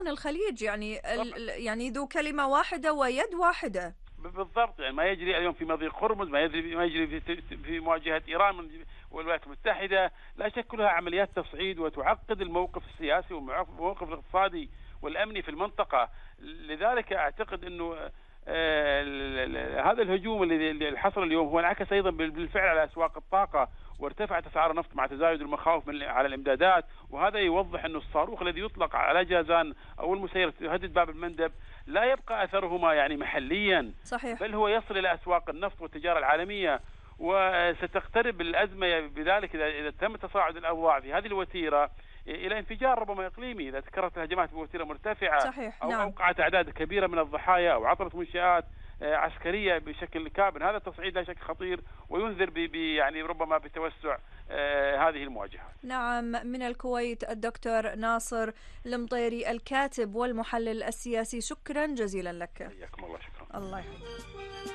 الخليج يعني طبعا. يعني ذو كلمة واحدة ويد واحدة. بالضبط، يعني ما يجري اليوم في مضيق هرمز، ما يجري في مواجهة إيران والولايات المتحدة، لا شك كلها عمليات تصعيد وتعقد الموقف السياسي والموقف الاقتصادي والأمني في المنطقة. لذلك أعتقد أنه هذا الهجوم اللي حصل اليوم هو انعكس أيضا بالفعل على أسواق الطاقة، وارتفعت أسعار النفط مع تزايد المخاوف على الإمدادات. وهذا يوضح أن الصاروخ الذي يطلق على جازان أو المسيرة يهدد باب المندب لا يبقى أثرهما يعني محليا، صحيح. بل هو يصل إلى أسواق النفط والتجارة العالمية. وستقترب الأزمة بذلك إذا تم تصاعد الأوضاع في هذه الوتيرة إلى انفجار ربما إقليمي، إذا تكررت الهجمات بوتيرة مرتفعة صحيح. أو نعم. أوقعت أعداد كبيرة من الضحايا أو عطلت منشآت عسكرية بشكل كامل. هذا التصعيد لا شك خطير وينذر يعني ربما بتوسع هذه المواجهات. نعم. من الكويت الدكتور ناصر المطيري الكاتب والمحلل السياسي، شكرا جزيلا لك. حياكم الله، شكرا. الله يحفظك.